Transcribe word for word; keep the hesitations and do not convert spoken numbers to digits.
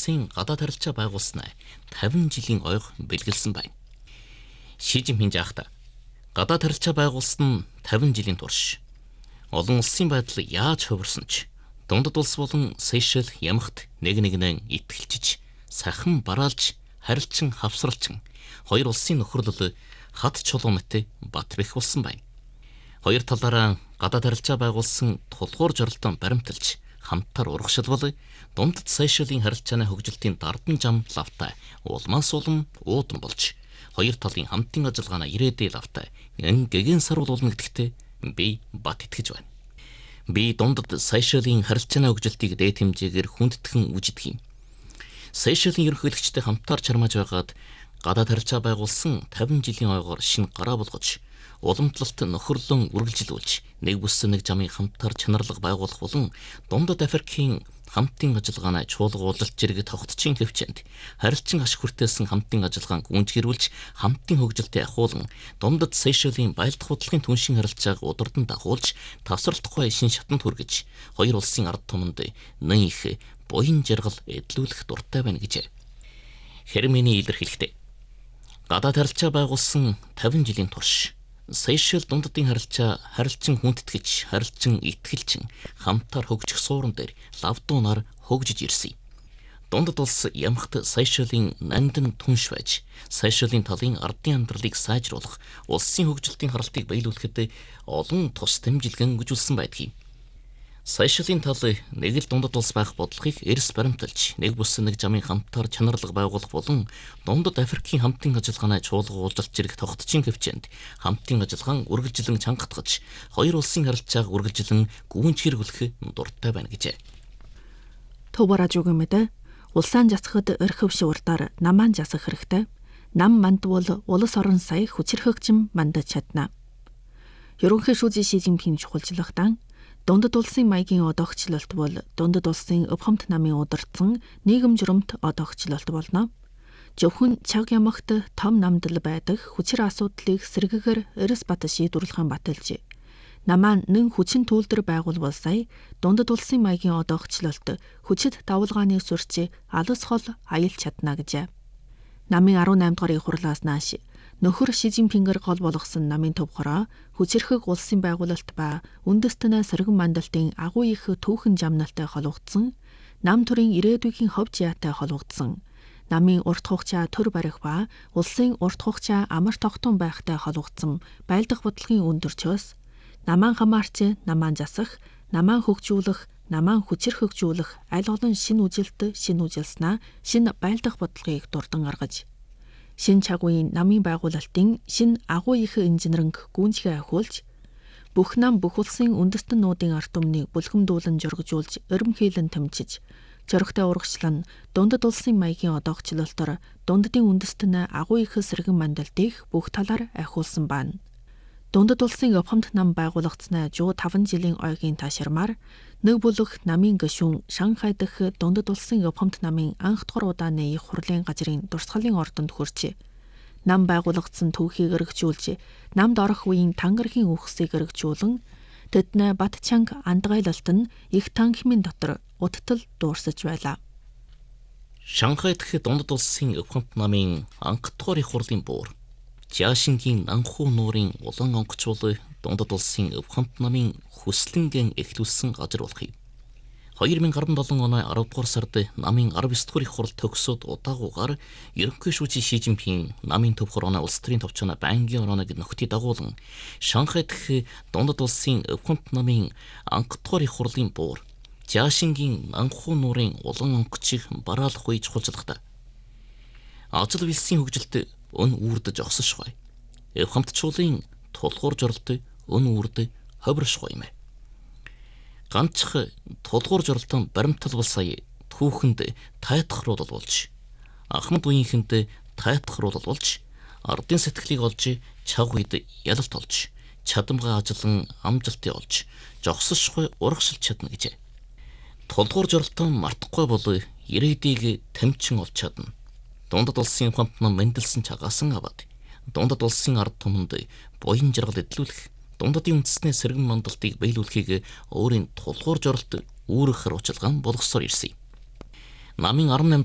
улсын гадаад харилцаа байгуулснаа тавин жилийн ойг бэлгэлсэн байна. Ши Жинпин жаахта гадаад харилцаа байгуулсан нь тавин жилийн турш олон улсын байдал яаж хувирсан ч Дундад улс болон Сейшел ямагт нэг нэгнээ итгэлчиж, сахан бараалж, харилцан хавсралчин хоёр улсын нөхөрлөл хад чулуунтай бат бэх болсон байна. Хоёр талаараа гадаад харилцаа байгуулсан тулгуур жоролтон баримталж хамтар урагшилбал Дундад Сейшелийн харилцааны хөгжилтийн дардан зам лавтай улмаас улам уудан болж хоёр талын хамтын ажиллагаанаа ирээдүй лавтай эн гэгэн саруулуулна гэдэгтээ би бат итгэж байна. Би Дундад Сейшелийн харилцааны хөгжилтийг дээд хэмжээгээр хүндэтгэн үжидэх юм. Сейшелийн ерөнхийлөгчтэй хамтаар чармааж байгаад гадаад харилцаа байгуулсан тавин жилийн ойгоор шинэ гараа болгож, уламжлалт нөхөрлөн үргэлжилүүлж, нэг бүс нэг замын хамтаар чанарлага байгуулах болон Дундад Африкийн хамтын ажиллагаанаа чуулгуулалт зэрэг тогтцын хөвчөнд харилцан ашиг хүртээсэн хамтын ажиллагааг гүнзгийрүүлж хамтын хөгжилтэд ахуулан Дундад Сейшелийн баялдах бодлогын түншин харилцааг удирдан дагуулж тавсралтгүй шин шатанд хүргэж хоёр улсын ард түмэнд нэн их буян жаргал эдлүүлэх дуртай байна гэж Херминий илэрхийлэхдээ гадаад харилцаа байгуулсан тавин жилийн турш Сейшел Дундадын харилцаа харилцан хүндэтгэж, харилцан итгэлчин хамтаар хөгжих суурин дээр лавдуунаар хөгжиж ирсэн. Дундад улс ямагт Сейшелийн нандин түнш байж, Сейшелийн талын ардын амьдралыг сайжруулах, улсын хөгжилтийн харалтыг биелүүлэхэд олон тус дэмжлэгэн өгүүлсэн байдгийг. Сейшелийн тал нэг л Дундад улс байх бодлогыг эрс баримталж, нэг бүс нэг замын хамтаар чанарлага байгуулах болон Дундад Африкийн хамтын ажиллагаанаа чуулгуулалт зэрэг тогтцын хөвчөнд хамтын ажиллагаан үргэлжлэн чангатгаж, хоёр улсын харилцааг үргэлжлэн гүнж хэрэглэх дуртай байна гэжээ. Төв бараж үг юм ээ. Улсаан жасахад өрхөвш урдаар намаан жасах хэрэгтэй. Нам мандвал улс орон сая хүчирхэгжим мандаж чадна. Ерөнхий шүүжи Ши Жинпин чухалчлагтан Дундад улсын маягийн одоогчлолт бол Дундад улсын өвхөмт намын удирдсан нийгэм журамт одоогчлолт болно. Зөвхөн чаг ямагт том намдал байдаг хүчир асуудлыг сэргэгээр эрс бат шийдвэрлэхэн баталж, намаа нэн хүчин төлдөр байгуулбал сая Дундад улсын маягийн одоогчлолт хүчит давалгааны сурч алс хол аялж чадна гэжээ. Намын арван найм дугаар хурлаас нааш нөхөр Ши Жинпингэр гол болгосон намын төв хороо хүчирхэг улсын байгуулалт ба үндэстэнэ сэргэн мандалтын агуу их түүхэн жамналтай холбогдсон, нам төрийн ирээдүйн ховж яатай холбогдсон, намын урт хугацаа төр барих ба улсын урт хугацаа амар тогтун байхтай холбогдсон байлдах бодлогын өндөрчөөс намаан хамаарч, намаан засах, намаан хөгжүүлэх, намаан хүчир хөгжүүлэх аль олон шин үжилт, шин үжилснаа шин байлдах бодлогыг дурдан гаргаж, шин чагуун намын байгуулалтын шин агуу их инженеринг гүнзгий ахиулж, бүх нам бүх улсын үндэстэн нуудын ард түмнийг бүлхэмдүүлэн жоргижуулж, өрөмхийлэн тэмчиж, зоригтой урагшлан Дундад улсын маягийн одоогчлолтоор Дундадын үндэстэн агуу их сэргэн мандалтыг бүх талаар ахиулсан байна. Дундад улсын өвхөмт нам байгуулагдсанаа жуу таван жилийн ойгийн таашрамаар нэг бүлэг намын гишүүн Шанхай дахь Дундад улсын өвхөмт намын анх дугаар удааны их хурлын газрын дурсгалын ордонд хүрч, нам байгуулагдсан түүхийг эргжүүлж, намд орох үеийн тангархийн үхсийг эргжүүлэн, тэднээ Бат Чанг андгайлалт нь их танхимын дотор уттал дуурсаж байлаа. Шанхай дахь Дундад улсын өвхөмт намын анх дугаар их хурлын буур Жашингийн анхуу нуурын улаан онгоцвол Дундад улсын өвхөмт намын хүслэнгийн эхлүүлсэн газар болохыг. хоёр мянга арван долоо оны арав дугаар сард намын арав ёс дугаар их хурал төгсөөд удаагүйгээр ерөнхий шүүжи Ши Жинпин намын төв хорооны улс төрийн товчооноо байнгын орооны нөхдөд дагуулan Шанхай дахь Дундад улсын өвхөмт намын анх дугаар их хурлын буур Жашингийн анхуу нуурын улаан онгоцыг бараалах үе чухалчлахтаа ажил вилсийн хөгжилд өн үрдэж огсошгүй. Эвхэмтчуулын тулгуур жоролт өн үрдэ ховиршгүй юм. Ганцх тулгуур жоролтон баримтал бол сая түүхэнд тайтахруулал болж, Ахмад үеийнхэнд тайтахруулал болж, ардын сэтгэлийг олж, чав үед ялалт олж, чадамгаа ажиллан амжилтыг олж, жогсошгүй урагшилж чадна гэжээ. Тулгуур жоролтон мартахгүй бол ирээдийг тамчин олж чадна. Дундад улсын өвхөмт нам мэндэлсэн чагаасан аваад Дундад улсын ард түмэнд буян жаргал эдлүүлэх, Дундадын үндэснээ сэргэн мандалтыг биелүүлэхийг өөрийн тулгуур жоролт үүрэх училгаан болгосоор ирсэн. Намын арван